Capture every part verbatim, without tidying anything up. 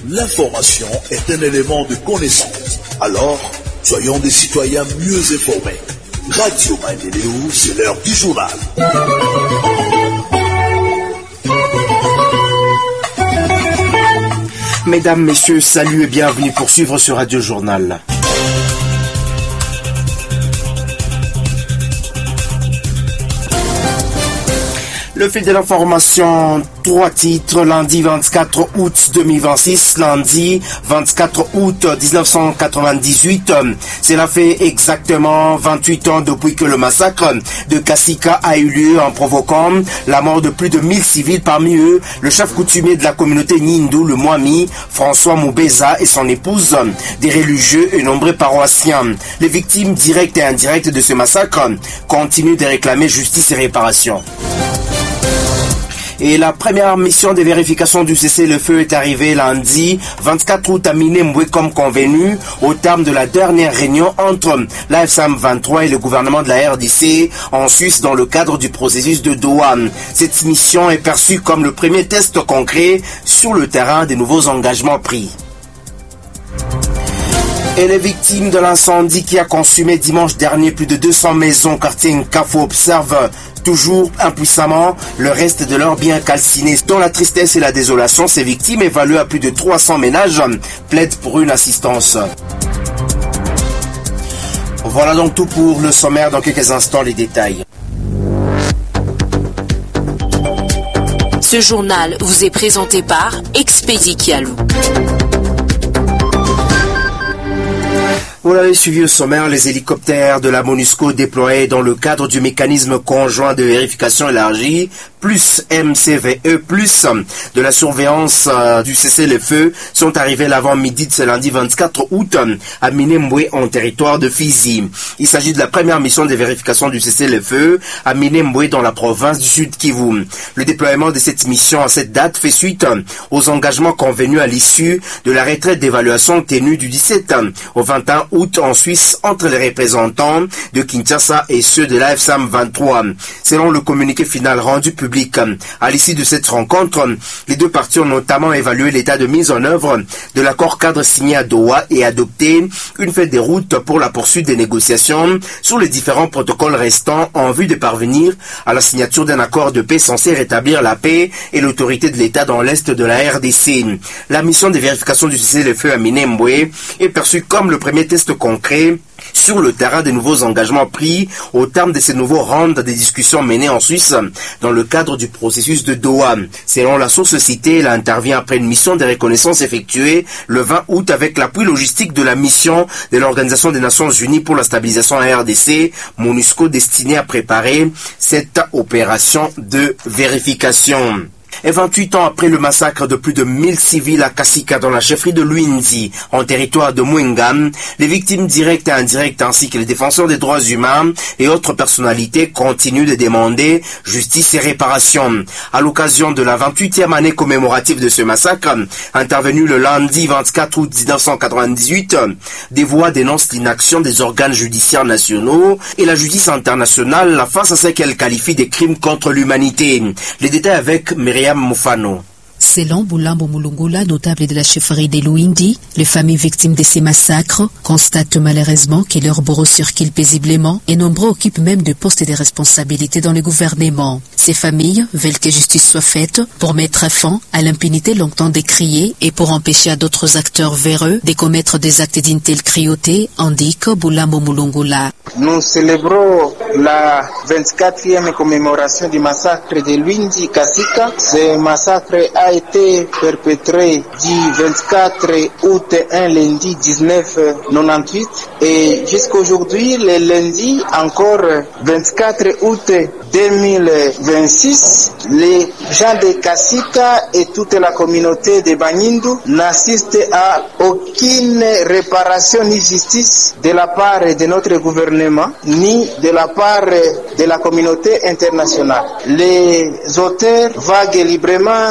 L'information est un élément de connaissance. Alors, soyons des citoyens mieux informés. Radio Maendeleo, c'est l'heure du journal. Mesdames, Messieurs, salut et bienvenue pour suivre ce Radio Journal. Le fil de l'information, trois titres, lundi vingt-quatre août deux mille vingt-six, lundi vingt-quatre août dix-neuf cent quatre-vingt-dix-huit. Cela fait exactement vingt-huit ans depuis que le massacre de Kasika a eu lieu en provoquant la mort de plus de mille civils, parmi eux le chef coutumier de la communauté Nyindu, le Mwami, François Moubeza et son épouse, des religieux et nombreux paroissiens. Les victimes directes et indirectes de ce massacre continuent de réclamer justice et réparation. Et la première mission de vérification du cessez-le-feu est arrivée lundi vingt-quatre août à Minembwe comme convenu au terme de la dernière réunion entre l'A F C M vingt-trois et le gouvernement de la R D C en Suisse dans le cadre du processus de Doha. Cette mission est perçue comme le premier test concret sur le terrain des nouveaux engagements pris. Et les victimes de l'incendie qui a consumé dimanche dernier plus de deux cents maisons au quartier Nkafo observent toujours impuissamment le reste de leurs biens calcinés. Dans la tristesse et la désolation, ces victimes, évaluées à plus de trois cents ménages, plaident pour une assistance. Voilà donc tout pour le sommaire. Dans quelques instants, les détails. Ce journal vous est présenté par Expédi Kialou. Vous l'avez suivi au sommaire, les hélicoptères de la MONUSCO déployés dans le cadre du mécanisme conjoint de vérification élargie, plus M C V E, plus de la surveillance euh, du cessez-le-feu, sont arrivés l'avant-midi de ce lundi vingt-quatre août à Minembwe en territoire de Fizi. Il s'agit de la première mission de vérification du cessez-le-feu à Minembwe dans la province du Sud Kivu. Le déploiement de cette mission à cette date fait suite aux engagements convenus à l'issue de la retraite d'évaluation tenue du dix-sept au vingt et un août en Suisse entre les représentants de Kinshasa et ceux de l'A F C M vingt-trois. Selon le communiqué final rendu public à l'issue de cette rencontre, les deux parties ont notamment évalué l'état de mise en œuvre de l'accord cadre signé à Doha et adopté une feuille de route pour la poursuite des négociations sur les différents protocoles restants en vue de parvenir à la signature d'un accord de paix censé rétablir la paix et l'autorité de l'État dans l'est de la R D C. La mission de vérification du cessez-le-feu à Minembwe est perçue comme le premier test concret sur le terrain des nouveaux engagements pris au terme de ces nouveaux rounds des discussions menées en Suisse dans le cadre du processus de Doha. Selon la source citée, elle intervient après une mission de reconnaissance effectuée le vingt août avec l'appui logistique de la mission de l'Organisation des Nations Unies pour la stabilisation en R D C, MONUSCO, destinée à préparer cette opération de vérification. Et vingt-huit ans après le massacre de plus de mille civils à Kasika dans la chefferie de Luindi, en territoire de Mwenga, les victimes directes et indirectes ainsi que les défenseurs des droits humains et autres personnalités continuent de demander justice et réparation. À l'occasion de la vingt-huitième année commémorative de ce massacre, intervenu le lundi vingt-quatre août dix-neuf cent quatre-vingt-dix-huit, des voix dénoncent l'inaction des organes judiciaires nationaux et la justice internationale face à ce qu'elle qualifie de crimes contre l'humanité. Les détails avec Myriam Moufano. Selon Boulambo Mulungula, notable de la chefferie de Luindi, les familles victimes de ces massacres constatent malheureusement que leurs bourreaux circulent paisiblement et nombreux occupent même de postes de responsabilité dans le gouvernement. Ces familles veulent que justice soit faite pour mettre fin à l'impunité longtemps décriée et pour empêcher à d'autres acteurs véreux de commettre des actes d'une telle cruauté, indique Boulambo Mulungula. Nous célébrons la vingt-quatrième commémoration du massacre de Luindi Kasika. Ce massacre a été perpétré du vingt-quatre août un lundi dix-neuf quatre-vingt-dix-huit et jusqu'aujourd'hui, le lundi encore vingt-quatre août deux mille vingt-six, les gens de Kasika et toute la communauté de Banyindu n'assistent à aucune réparation ni justice de la part de notre gouvernement ni de la part de la communauté internationale. Les auteurs vaguent librement dans les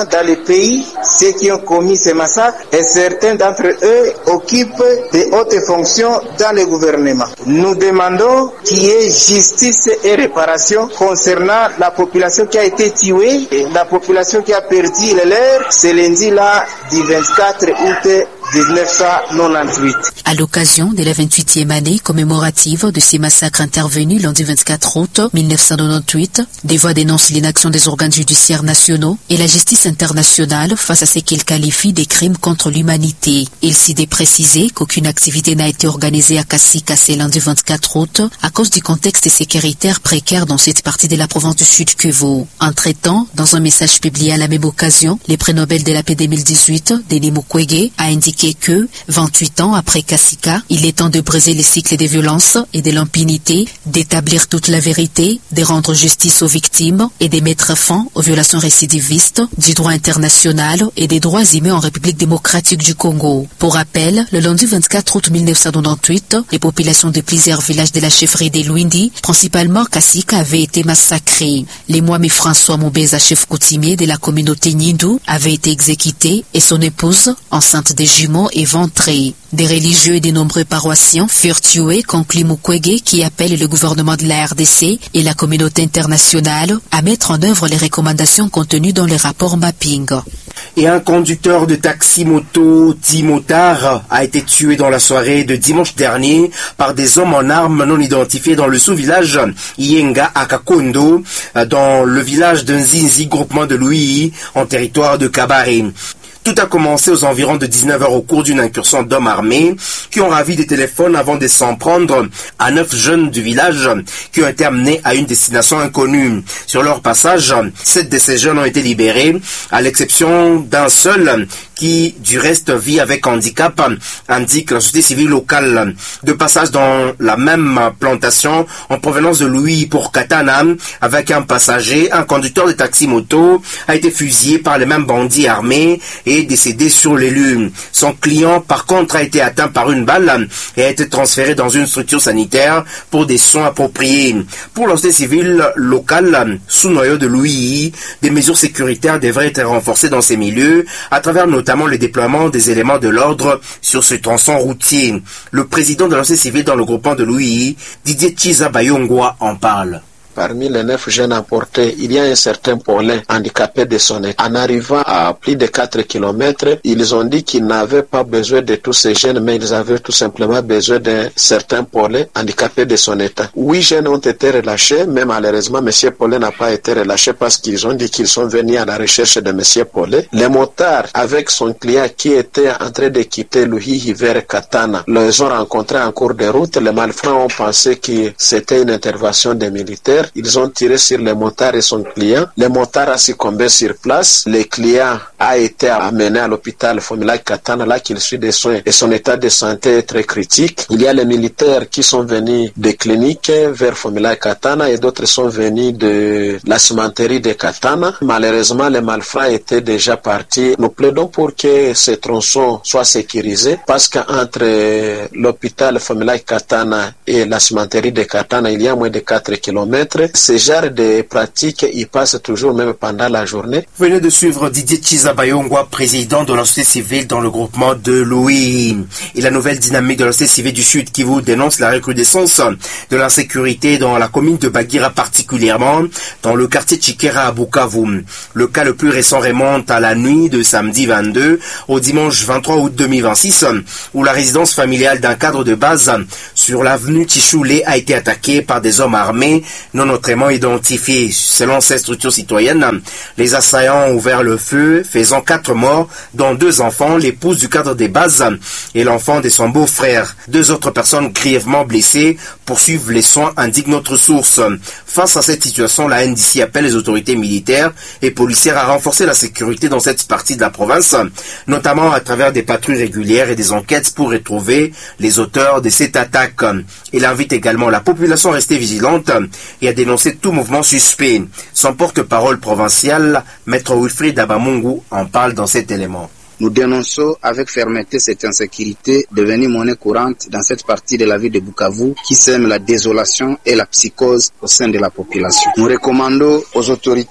pays, ceux qui ont commis ces massacres, et certains d'entre eux occupent de hautes fonctions dans le gouvernement. Nous demandons qu'il y ait justice et réparation concernant la population qui a été tuée et la population qui a perdu les leurs ce lundi-là du vingt-quatre août dix-neuf cent quatre-vingt-dix-huit. À l'occasion de la vingt-huitième année commémorative de ces massacres intervenus lundi vingt-quatre août mille neuf cent quatre-vingt-dix-huit, des voix dénoncent l'inaction des organes judiciaires nationaux et la justice internationale face à ce qu'ils qualifient des crimes contre l'humanité. Il s'y est précisé qu'aucune activité n'a été organisée à Kasika ce lundi vingt-quatre août à cause du contexte sécuritaire précaire dans cette partie de la province du Sud Kivu. Entre-temps, dans un message publié à la même occasion, le prix Nobel de la paix deux mille dix-huit, Denis Mukwege, a indiqué que, vingt-huit ans après Kasika, il est temps de briser les cycles des violences et de l'impunité, d'établir toute la vérité, de rendre justice aux victimes et de mettre fin aux violations récidivistes du droit international et des droits humains en République démocratique du Congo. Pour rappel, le lundi vingt-quatre août mille neuf cent quatre-vingt-dix-huit, les populations de plusieurs villages de la chefferie des Lwindi, principalement Kasika, avaient été massacrées. Les Mwami François Moubeza, chef coutumier de la communauté Nyindu, avait été exécuté et son épouse, enceinte des jumeaux, éventrés. Des religieux et de nombreux paroissiens furent tués, conclut Mukwege, qui appelle le gouvernement de la R D C et la communauté internationale à mettre en œuvre les recommandations contenues dans le rapport mapping. Et un conducteur de taxi-moto dit motard a été tué dans la soirée de dimanche dernier par des hommes en armes non identifiés dans le sous-village Yenga à Kakondo, dans le village de Nzinzi, groupement de Louis, en territoire de Kabare. Tout a commencé aux environs de dix-neuf heures au cours d'une incursion d'hommes armés qui ont ravi des téléphones avant de s'en prendre à neuf jeunes du village qui ont été amenés à une destination inconnue. Sur leur passage, sept de ces jeunes ont été libérés, à l'exception d'un seul qui, du reste, vit avec handicap, indique la société civile locale. De passage dans la même plantation en provenance de Louis pour Katana, avec un passager, un conducteur de taxi-moto a été fusillé par les mêmes bandits armés et décédé sur les lieux. Son client, par contre, a été atteint par une balle et a été transféré dans une structure sanitaire pour des soins appropriés. Pour la société civile locale, sous noyau de Louis, des mesures sécuritaires devraient être renforcées dans ces milieux, à travers notamment le déploiement des éléments de l'ordre sur ce tronçon routier. Le président de la société civile dans le groupement de Louis, Didier Chiza Bayongwa, en parle. Parmi les neuf jeunes emportés, il y a un certain Paulin handicapé de son état. En arrivant à plus de quatre kilomètres, ils ont dit qu'ils n'avaient pas besoin de tous ces jeunes, mais ils avaient tout simplement besoin d'un certain Paulin handicapé de son état. Huit jeunes ont été relâchés, mais malheureusement, M. Paulin n'a pas été relâché parce qu'ils ont dit qu'ils sont venus à la recherche de M. Paulin. Les motards, avec son client qui était en train de quitter Luhihi vers Katana, les ont rencontrés en cours de route. Les malfrats ont pensé que c'était une intervention des militaires. Ils ont tiré sur le motard et son client. Le motard a succombé sur place. Le client a été amené à l'hôpital Fomila Katana, là qu'il suit des soins et son état de santé est très critique. Il y a les militaires qui sont venus des cliniques vers Fomila Katana et d'autres sont venus de la cimenterie de Katana. Malheureusement, les malfrats étaient déjà partis. Nous plaidons pour que ces tronçons soient sécurisés parce qu'entre l'hôpital Fomila Katana et la cimenterie de Katana, il y a moins de quatre kilomètres. Ce genre de pratiques, ils passent toujours même pendant la journée. Vous venez de suivre Didier Chiza Bayongwa, président de la société civile dans le groupement de Louis. Et la nouvelle dynamique de la société civile du Sud Kivu dénonce la recrudescence de l'insécurité dans la commune de Bagira, particulièrement dans le quartier Chikera à Bukavu. Le cas le plus récent remonte à la nuit de samedi vingt-deux au dimanche vingt-trois août deux mille vingt-six, où la résidence familiale d'un cadre de base sur l'avenue Tichoulé a été attaquée par des hommes armés non autrement identifiés. Selon ces structures citoyennes, les assaillants ont ouvert le feu, faisant quatre morts, dont deux enfants, l'épouse du cadre des bases et l'enfant de son beau-frère. Deux autres personnes grièvement blessées poursuivent les soins, indique notre source. Face à cette situation, la N D C appelle les autorités militaires et policières à renforcer la sécurité dans cette partie de la province, notamment à travers des patrouilles régulières et des enquêtes pour retrouver les auteurs de cette attaque. Il invite également la population à rester vigilante et a dénoncé tout mouvement suspect. Son porte-parole provincial, Maître Wilfried Abamungu, en parle dans cet élément. Nous dénonçons avec fermeté cette insécurité devenue monnaie courante dans cette partie de la ville de Bukavu qui sème la désolation et la psychose au sein de la population. Nous recommandons aux autorités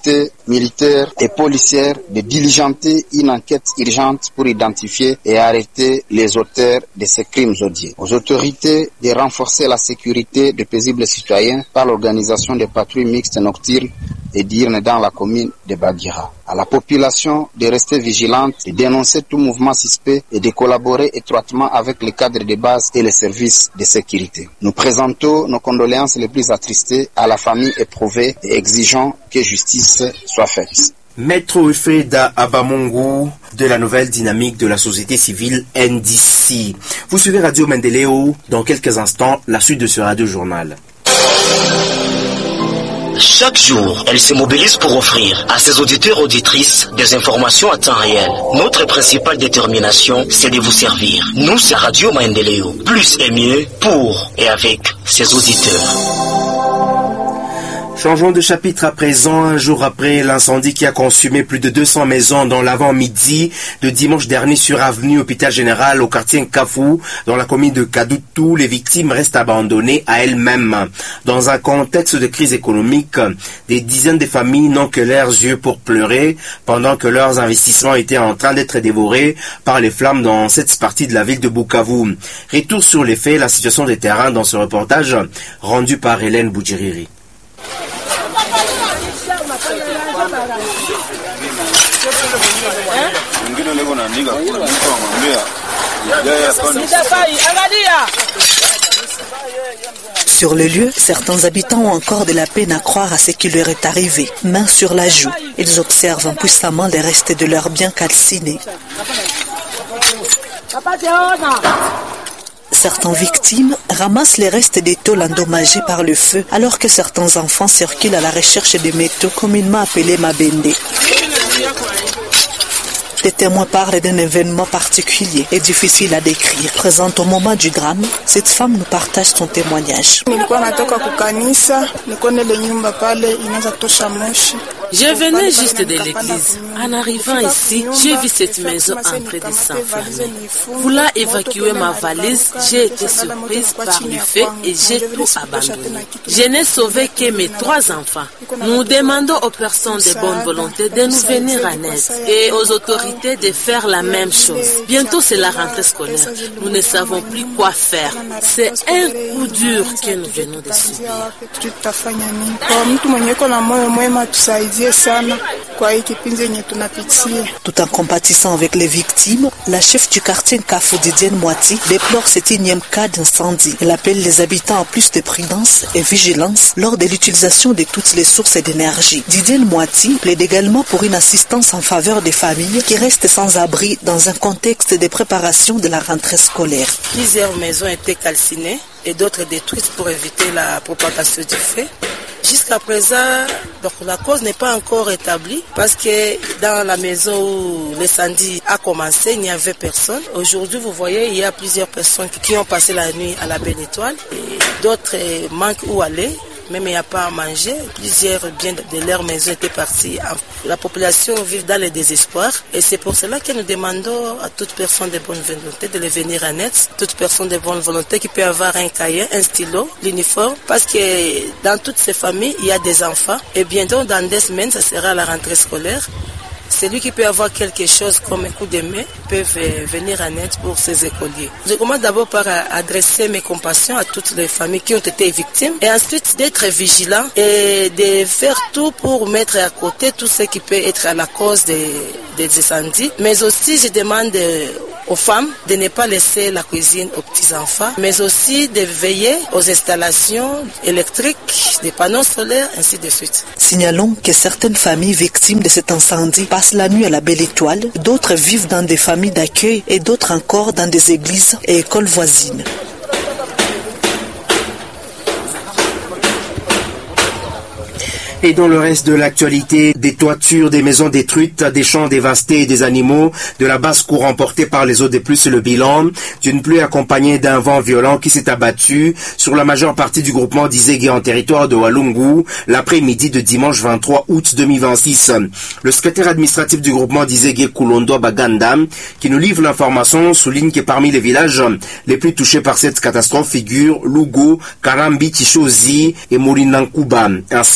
militaires et policières de diligenter une enquête urgente pour identifier et arrêter les auteurs de ces crimes odieux. Aux autorités de renforcer la sécurité des paisibles citoyens par l'organisation des patrouilles mixtes nocturnes et diurnes dans la commune de Bagira. À la population de rester vigilante, de dénoncer tout mouvement suspect et de collaborer étroitement avec les cadres de base et les services de sécurité. Nous présentons nos condoléances les plus attristées à la famille éprouvée et exigeons que justice soit faite. Maître Wilfrida Abamongo de la nouvelle dynamique de la société civile N D C. Vous suivez Radio Mendeleo. Dans quelques instants, la suite de ce radio journal. Chaque jour, elle se mobilise pour offrir à ses auditeurs et auditrices des informations à temps réel. Notre principale détermination, c'est de vous servir. Nous, c'est Radio Maendeleo. Plus et mieux pour et avec ses auditeurs. Changeons de chapitre à présent, un jour après l'incendie qui a consumé plus de deux cents maisons dans l'avant-midi de dimanche dernier sur avenue Hôpital Général au quartier Nkafou, dans la commune de Kadoutou, les victimes restent abandonnées à elles-mêmes. Dans un contexte de crise économique, des dizaines de familles n'ont que leurs yeux pour pleurer pendant que leurs investissements étaient en train d'être dévorés par les flammes dans cette partie de la ville de Bukavu. Retour sur les faits, la situation des terrains dans ce reportage rendu par Hélène Boudjiriri. Sur le lieu, certains habitants ont encore de la peine à croire à ce qui leur est arrivé. Main sur la joue, ils observent impuissamment les restes de leurs biens calcinés. Certaines victimes ramassent les restes des tôles endommagés par le feu, alors que certains enfants circulent à la recherche des métaux communément appelés mabende. Des témoins parlent d'un événement particulier et difficile à décrire. Présente au moment du drame, cette femme nous partage son témoignage. Je venais juste de l'église. En arrivant ici, j'ai vu cette maison entrée de sang famille. Voulant évacuer ma valise, j'ai été surprise par le feu et j'ai tout abandonné. Je n'ai sauvé que mes trois enfants. Nous demandons aux personnes de bonne volonté de nous venir en aide et aux autorités de faire la même chose. Bientôt c'est la rentrée scolaire. Nous ne savons plus quoi faire. C'est un coup dur que nous venons de subir. Tout en compatissant avec les victimes, la chef du quartier Nkafou, Didienne Moiti, déplore cet énième cas d'incendie. Elle appelle les habitants à plus de prudence et vigilance lors de l'utilisation de toutes les sources d'énergie. Didienne Moiti plaide également pour une assistance en faveur des familles qui restent sans abri dans un contexte de préparation de la rentrée scolaire. Plusieurs maisons étaient calcinées et d'autres détruites pour éviter la propagation du feu. Jusqu'à présent, donc la cause n'est pas encore établie parce que dans la maison où l'incendie a commencé, il n'y avait personne. Aujourd'hui, vous voyez, il y a plusieurs personnes qui ont passé la nuit à la Belle Étoile et d'autres manquent où aller. Même il n'y a pas à manger, plusieurs biens de leur maison étaient partis. La population vit dans le désespoir et c'est pour cela que nous demandons à toute personne de bonne volonté de les venir en aide, toute personne de bonne volonté qui peut avoir un cahier, un stylo, l'uniforme, parce que dans toutes ces familles, il y a des enfants et bientôt dans deux semaines, ça sera la rentrée scolaire. Celui qui peut avoir quelque chose comme un coup de main peut venir en aide pour ces écoliers. Je commence d'abord par adresser mes compassions à toutes les familles qui ont été victimes et ensuite d'être vigilants et de faire tout pour mettre à côté tout ce qui peut être à la cause des, des incendies. Mais aussi, je demande aux femmes de ne pas laisser la cuisine aux petits-enfants, mais aussi de veiller aux installations électriques, des panneaux solaires, ainsi de suite. Signalons que certaines familles victimes de cet incendie passent la nuit à la Belle Étoile, d'autres vivent dans des familles d'accueil et d'autres encore dans des églises et écoles voisines. Et dans le reste de l'actualité, des toitures, des maisons détruites, des champs dévastés et des animaux, de la basse-cour emportée par les eaux des pluies, c'est le bilan d'une pluie accompagnée d'un vent violent qui s'est abattu sur la majeure partie du groupement d'Izégué en territoire de Walungu l'après-midi de dimanche vingt-trois août deux mille vingt-six. Le secrétaire administratif du groupement d'Izégué, Koulondo Baganda, qui nous livre l'information, souligne que parmi les villages les plus touchés par cette catastrophe figurent Lugo, Karambi, Tishozi et Morinankuba. Ainsi, il appelle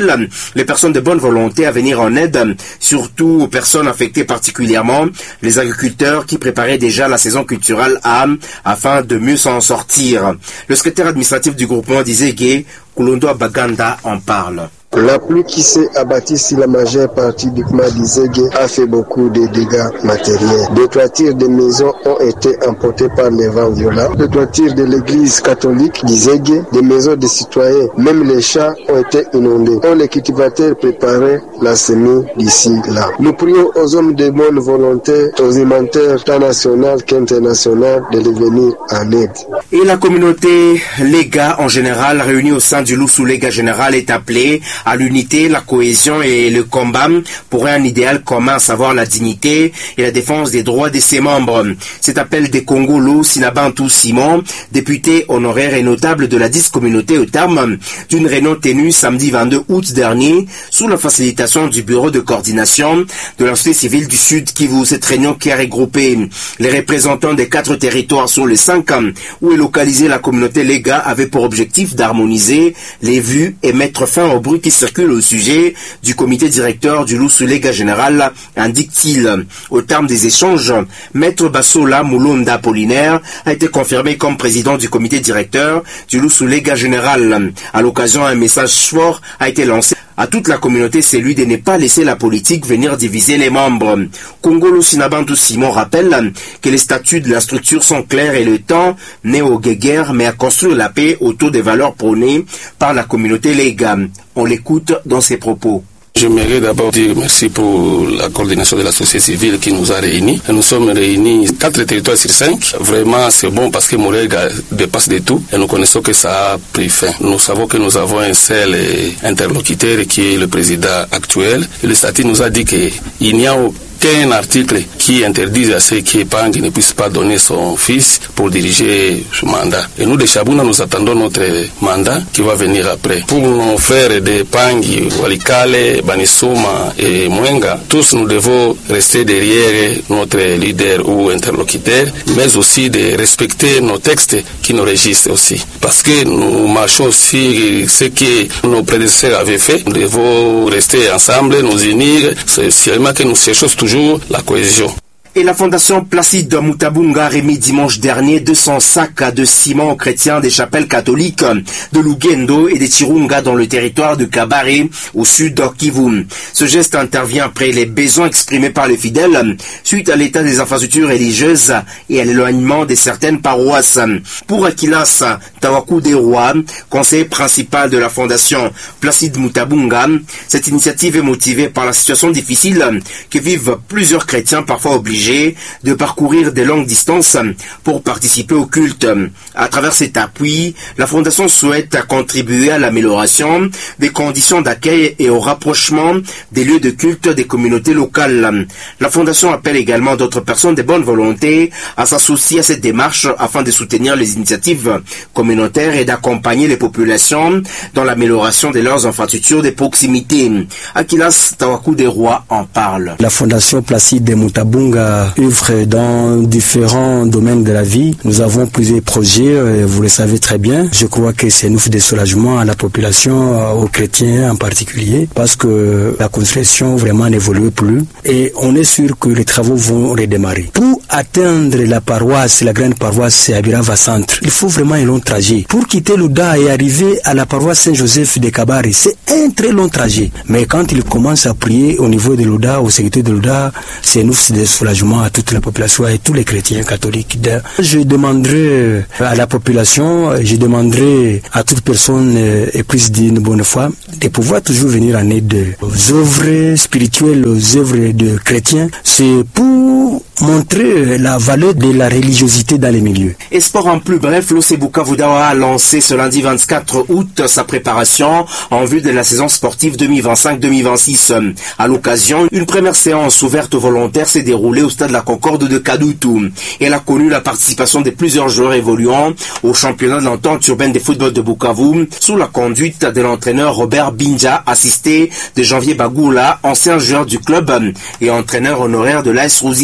appelle les personnes de bonne volonté à venir en aide, surtout aux personnes affectées, particulièrement les agriculteurs qui préparaient déjà la saison culturelle à afin de mieux s'en sortir. Le secrétaire administratif du groupement d'Izégué, Koulondo Baganda, en parle. La pluie qui s'est abattue sur la majeure partie du Kma d'Izégué a fait beaucoup de dégâts matériels. Des toitures de maisons ont été emportées par les vents violents. Les toitures de l'église catholique d'Izégué, des maisons des citoyens, même les champs ont été inondés. On les cultivateurs préparaient la semis d'ici là. Nous prions aux hommes de bonne volonté, aux humanitaires tant nationaux qu'internationaux de les venir en aide. Et la communauté Lega en général réunie au sein du Loussou Lega général est appelée à l'unité, la cohésion et le combat pour un idéal commun, à savoir la dignité et la défense des droits de ses membres. Cet appel des Congolo Sinabantou Simon, député honoraire et notable de la dite communauté au terme d'une réunion tenue samedi vingt-deux août dernier sous la facilitation du bureau de coordination de la société civile du Sud Kivu. Cette réunion qui a regroupé les représentants des quatre territoires sur les cinq où est localisée la communauté Lega avait pour objectif d'harmoniser les vues et mettre fin au bruit qui circule au sujet du comité directeur du Loussou Lega général, indique-t-il. Au terme des échanges, Maître Bassola Moulonda Apollinaire a été confirmé comme président du comité directeur du Loussou Lega général. À l'occasion, un message fort a été lancé à toute la communauté, c'est lui de ne pas laisser la politique venir diviser les membres. Congolo Sinabantou Simon rappelle que les statuts de la structure sont clairs et le temps n'est au guéguerre mais à construire la paix autour des valeurs prônées par la communauté Lega. On l'écoute dans ses propos. J'aimerais d'abord dire merci pour la coordination de la société civile qui nous a réunis. Nous sommes réunis quatre territoires sur cinq. Vraiment, c'est bon parce que Mourega dépasse de tout et nous connaissons que ça a pris fin. Nous savons que nous avons un seul interlocuteur qui est le président actuel. Et le statut nous a dit qu'il n'y a aucun article qui interdise à ceux qui épinglent ne puisse pas donner son fils pour diriger ce mandat. Et nous, de Chabuna, nous attendons notre mandat qui va venir après. Pour nos frères de Pangi, Walikale, Banisoma et Mwenga, tous nous devons rester derrière notre leader ou interlocuteur, mais aussi de respecter nos textes qui nous régissent aussi. Parce que nous marchons aussi ce que nos prédécesseurs avaient fait. Nous devons rester ensemble, nous unir. C'est seulement que nous cherchons toujours la cohésion. Et la fondation Placide Mutabunga a remis dimanche dernier deux cents sacs de ciment aux chrétiens des chapelles catholiques de Lugendo et de Chirunga dans le territoire de Kabare au sud de Kivu. Ce geste intervient après les besoins exprimés par les fidèles suite à l'état des infrastructures religieuses et à l'éloignement de certaines paroisses. Pour Akilas Tawaku Deroa, conseiller principal de la fondation Placide Mutabunga, cette initiative est motivée par la situation difficile que vivent plusieurs chrétiens parfois obligés de parcourir des longues distances pour participer au culte. À travers cet appui, la Fondation souhaite contribuer à l'amélioration des conditions d'accueil et au rapprochement des lieux de culte des communautés locales. La Fondation appelle également d'autres personnes de bonne volonté à s'associer à cette démarche afin de soutenir les initiatives communautaires et d'accompagner les populations dans l'amélioration de leurs infrastructures de proximité. Akilas Tawaku des Rois en parle. La Fondation Placide Mutabunga œuvre dans différents domaines de la vie. Nous avons plusieurs projets, vous le savez très bien. Je crois que c'est une offre de soulagement à la population, aux chrétiens en particulier, parce que la construction vraiment n'évolue plus et on est sûr que les travaux vont redémarrer. Pour atteindre la paroisse, la grande paroisse Abirava Centre, il faut vraiment un long trajet. Pour quitter l'Ouda et arriver à la paroisse Saint-Joseph de Kabare, c'est un très long trajet. Mais quand il commence à prier au niveau de l'Ouda, au secteur de l'Ouda, c'est une offre de soulagement à toute la population et tous les chrétiens catholiques. Je demanderai à la population, je demanderai à toute personne éprise d'une bonne foi de pouvoir toujours venir en aide aux œuvres spirituelles, aux œuvres de chrétiens. C'est pour montrer la valeur de la religiosité dans les milieux. Et sport en plus bref, l'O C Bukavu Dawa a lancé ce lundi vingt-quatre août sa préparation en vue de la saison sportive deux mille vingt-cinq deux mille vingt-six. À l'occasion, une première séance ouverte aux volontaires s'est déroulée au stade de la Concorde de Kadutu. Elle a connu la participation de plusieurs joueurs évoluant au championnat de l'entente urbaine de football de Bukavu sous la conduite de l'entraîneur Robert Binja, assisté de Janvier Bagoula, ancien joueur du club et entraîneur honoraire de l'A S Ruzizi.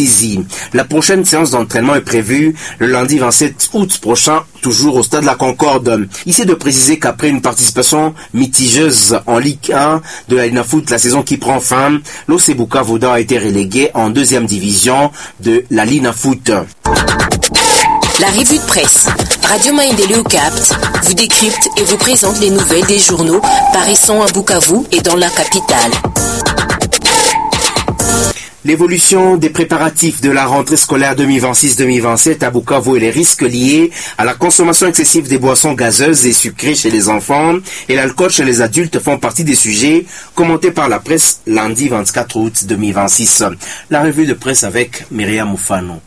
La prochaine séance d'entraînement est prévue le lundi vingt-sept août prochain, toujours au stade de la Concorde. Ici de préciser qu'après une participation mitigeuse en Ligue un de la Linafoot, la saison qui prend fin, l'O C Bukavu a été relégué en deuxième division de la Linafoot. La revue de presse. Radio Maendeleo capte, vous décrypte et vous présente les nouvelles des journaux paraissant à Bukavu et dans la capitale. L'évolution des préparatifs de la rentrée scolaire deux mille vingt-six deux mille vingt-sept à Bukavu et les risques liés à la consommation excessive des boissons gazeuses et sucrées chez les enfants et l'alcool chez les adultes font partie des sujets commentés par la presse lundi vingt-quatre août deux mille vingt-six. La revue de presse avec Myriam Moufano.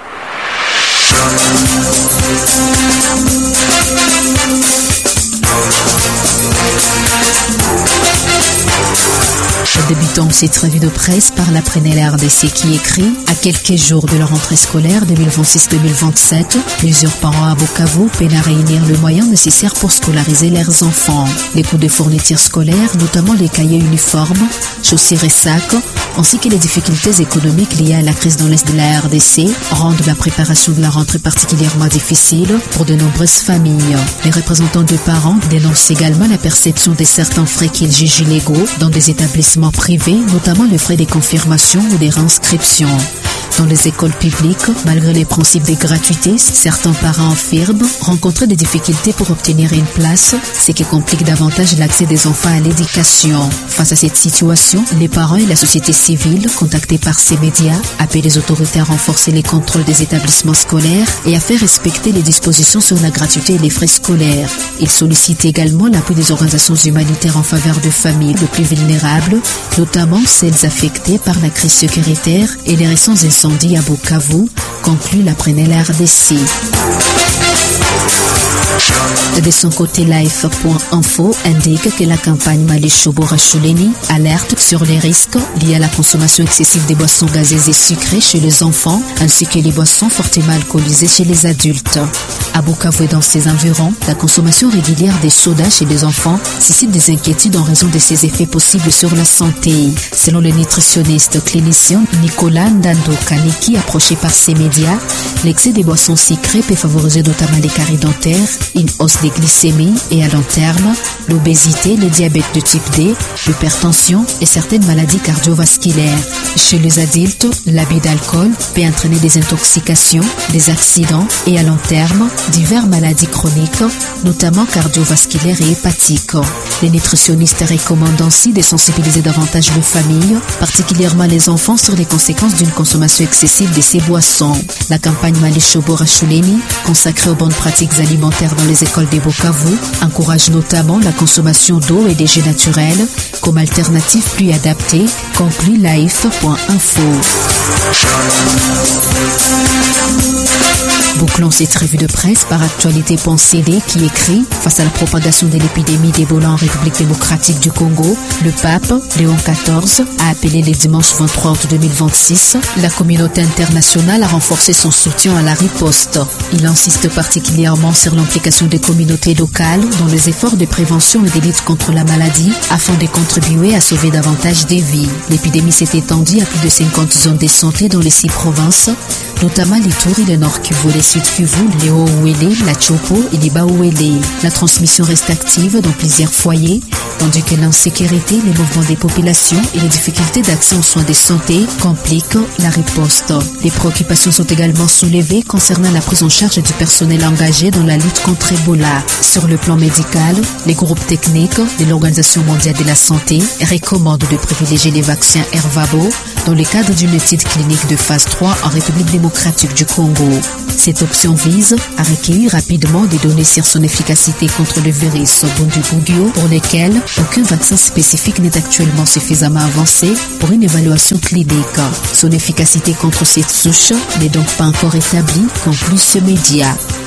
Débutons cette revue de presse par la Prenelle R D C qui écrit « À quelques jours de la rentrée scolaire deux mille vingt-six deux mille vingt-sept, plusieurs parents à Bukavu peinent à réunir le moyen nécessaire pour scolariser leurs enfants. Les coûts de fournitures scolaires, notamment les cahiers uniformes, chaussures et sacs, ainsi que les difficultés économiques liées à la crise dans l'Est de la R D C, rendent la préparation de la rentrée particulièrement difficile pour de nombreuses familles. Les représentants des parents dénoncent également la perception de certains frais qu'ils jugent illégaux dans des établissements privés, notamment les frais de confirmation ou des réinscriptions. Dans les écoles publiques, malgré les principes de gratuité, certains parents affirment rencontrer des difficultés pour obtenir une place, ce qui complique davantage l'accès des enfants à l'éducation. Face à cette situation, les parents et la société civile, contactés par ces médias, appellent les autorités à renforcer les contrôles des établissements scolaires et à faire respecter les dispositions sur la gratuité et les frais scolaires. Ils sollicitent également l'appui des organisations humanitaires en faveur de familles les plus vulnérables, notamment celles affectées par la crise sécuritaire et les récents incendies à Bukavu, conclut la Prenelle R D C. De son côté, life point info indique que la campagne Malisho-Borachuleni alerte sur les risques liés à la consommation excessive des boissons gazeuses et sucrées chez les enfants, ainsi que les boissons fortement alcoolisées chez les adultes. À Bukavu et dans ses environs, la consommation régulière des sodas chez les enfants suscite des inquiétudes en raison de ses effets possibles sur la santé. Selon le nutritionniste clinicien Nicolas Ndando Kaniki, approché par ces médias, l'excès des boissons sucrées peut favoriser notamment les caries dentaires, une hausse des glycémies et à long terme, l'obésité, le diabète de type D, l'hypertension et certaines maladies cardiovasculaires. Chez les adultes, l'abus d'alcool peut entraîner des intoxications, des accidents et à long terme, diverses maladies chroniques, notamment cardiovasculaires et hépatiques. Les nutritionnistes recommandent ainsi de sensibiliser davantage les familles, particulièrement les enfants, sur les conséquences d'une consommation excessive de ces boissons. La campagne Malisho-Borachuleni, consacrée aux bonnes pratiques alimentaires dans les écoles de Bukavu, encourage notamment la consommation d'eau et des jus naturels comme alternative plus adaptée, conclut life point info. Bouclons cette revue de presse par actualité point c d qui écrit « Face à la propagation de l'épidémie d'Ebola en République démocratique du Congo, le pape, Léon quatorze, a appelé le dimanche vingt-trois août deux mille vingt-six la communauté internationale à renforcer son soutien à la riposte. Il insiste particulièrement sur l'implication des communautés locales dans les efforts de prévention et de lutte contre la maladie afin de contribuer à sauver davantage des vies. L'épidémie s'est étendue à plus de cinquante zones de santé dans les six provinces, notamment l'Ituri, le Nord Kivu, le Sud Kivu, le Haut-Ouélé, la Chopo et les Bas-Ouélé. La transmission reste active dans plusieurs foyers, tandis que l'insécurité, les mouvements des populations et les difficultés d'accès aux soins de santé compliquent la riposte. Les préoccupations sont également soulevées concernant la prise en charge du personnel engagé dans la lutte contre Ebola. Sur le plan médical, les groupes techniques de l'Organisation mondiale de la santé recommandent de privilégier les vaccins Ervabo dans le cadre d'une étude clinique de phase trois en République démocratique du Congo. Cette option vise à recueillir rapidement des données sur son efficacité contre le virus Bundibugyo, pour lesquelles aucun vaccin spécifique n'est actuellement suffisamment avancé pour une évaluation clinique. Son efficacité contre cette souche n'est donc pas encore établie, conclut ce média.